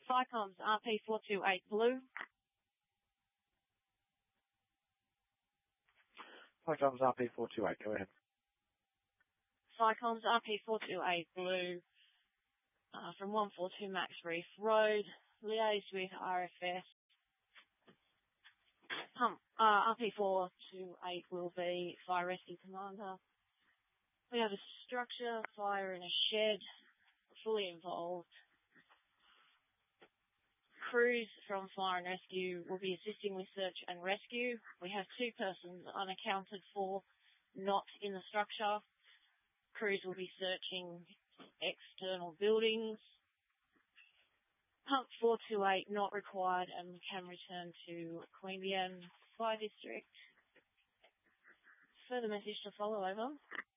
SciComms RP428 Blue. SciComms RP428, go ahead. SciComms RP428 Blue from 142 Max Reef Road, liaised with RFS. RP428 will be Fire Rescue Commander. We have a structure, fire in a shed, fully involved. Crews from Fire and Rescue will be assisting with search and rescue. We have 2 persons unaccounted for, not in the structure. Crews will be searching external buildings. Pump 428 not required and can return to Queanbeyan Fire District. Further message to follow, over.